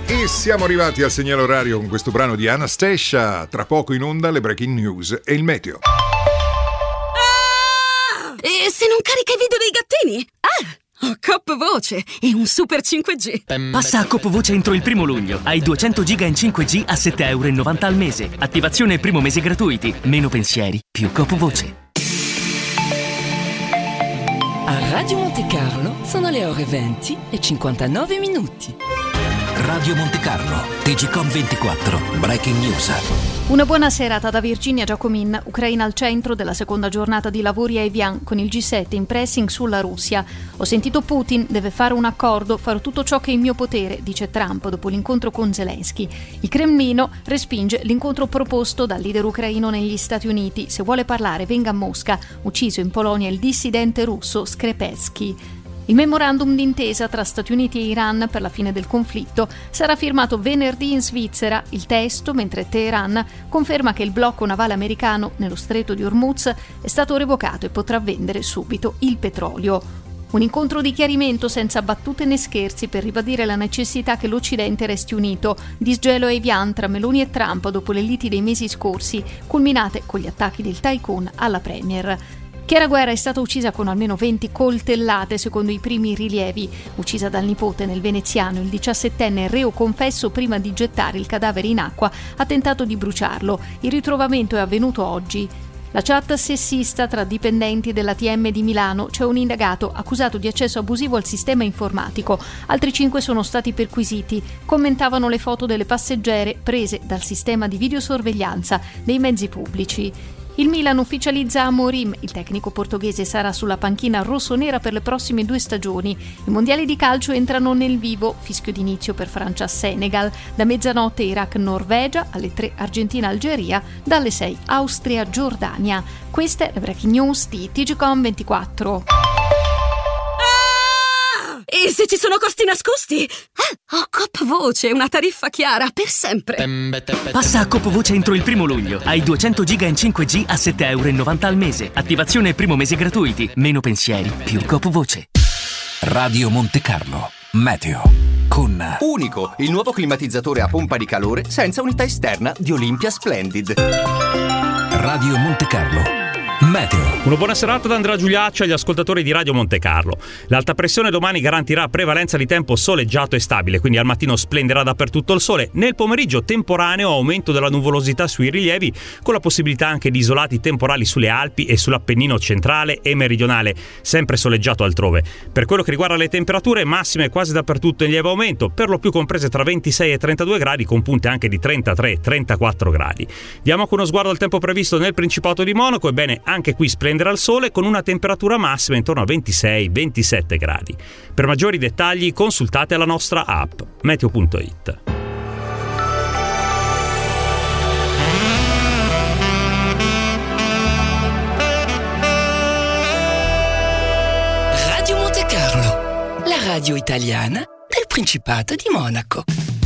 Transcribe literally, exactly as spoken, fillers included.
E siamo arrivati al segnale orario con questo brano di Anastacia. Tra poco in onda le breaking news e il meteo. Ah! E se non carica i video dei gattini? Ah! Ho Coop Voce e un super cinque G. Passa a Coop Voce entro il primo luglio. Hai duecento giga in cinque G a sette virgola novanta euro al mese. Attivazione e primo mese gratuiti. Meno pensieri, più Coop Voce. A Radio Monte Carlo sono le ore venti e cinquantanove minuti. Radio Monte Carlo, T G Com ventiquattro, Breaking News. Una buona serata da Virginia Giacomin. Ucraina al centro della seconda giornata di lavori a Evian con il G sette in pressing sulla Russia. Ho sentito Putin, deve fare un accordo, farò tutto ciò che è in mio potere, dice Trump dopo l'incontro con Zelensky. Il Cremlino respinge l'incontro proposto dal leader ucraino negli Stati Uniti. Se vuole parlare venga a Mosca. Ucciso in Polonia il dissidente russo Skrepetsky. Il memorandum d'intesa tra Stati Uniti e Iran per la fine del conflitto sarà firmato venerdì in Svizzera. Il testo, mentre Teheran conferma che il blocco navale americano nello stretto di Hormuz è stato revocato e potrà vendere subito il petrolio. Un incontro di chiarimento senza battute né scherzi per ribadire la necessità che l'Occidente resti unito. Disgelo a Evian tra Meloni e Trump dopo le liti dei mesi scorsi, culminate con gli attacchi del tycoon alla premier. Chiara Guerra è stata uccisa con almeno venti coltellate, secondo i primi rilievi. Uccisa dal nipote nel veneziano, il diciassettenne reo confesso prima di gettare il cadavere in acqua ha tentato di bruciarlo. Il ritrovamento è avvenuto oggi. La chat sessista tra dipendenti dell'A T M di Milano. C'è un indagato accusato di accesso abusivo al sistema informatico. Altri cinque sono stati perquisiti. Commentavano le foto delle passeggere prese dal sistema di videosorveglianza dei mezzi pubblici. Il Milan ufficializza Amorim, il tecnico portoghese sarà sulla panchina rossonera per le prossime due stagioni. I mondiali di calcio entrano nel vivo, fischio d'inizio per Francia-Senegal, da mezzanotte Iraq-Norvegia, alle tre Argentina-Algeria, dalle sei Austria-Giordania. Queste le breaking news di T G Com ventiquattro. E se ci sono costi nascosti? Ah, ho Coop Voce, una tariffa chiara per sempre. Passa a Coop Voce entro il primo luglio. Hai duecento giga in cinque G a sette virgola novanta euro al mese. Attivazione e primo mese gratuiti. Meno pensieri, più Coop Voce. Radio Monte Carlo, meteo. Con Unico, il nuovo climatizzatore a pompa di calore senza unità esterna di Olympia Splendid. Radio Monte Carlo, meteo. Una buona serata da Andrea Giuliaccio agli ascoltatori di Radio Monte Carlo. L'alta pressione domani garantirà prevalenza di tempo soleggiato e stabile, quindi al mattino splenderà dappertutto il sole. Nel pomeriggio temporaneo aumento della nuvolosità sui rilievi, con la possibilità anche di isolati temporali sulle Alpi e sull'Appennino centrale e meridionale, sempre soleggiato altrove. Per quello che riguarda le temperature, massime quasi dappertutto in lieve aumento, per lo più comprese tra ventisei e trentadue gradi, con punte anche di trentatré trentaquattro gradi. Diamo anche uno sguardo al tempo previsto nel Principato di Monaco. Ebbene, anche qui splenderà il sole con una temperatura massima intorno a ventisei ventisette gradi. Per maggiori dettagli consultate la nostra app meteo punto it. Radio Monte Carlo, la radio italiana del Principato di Monaco.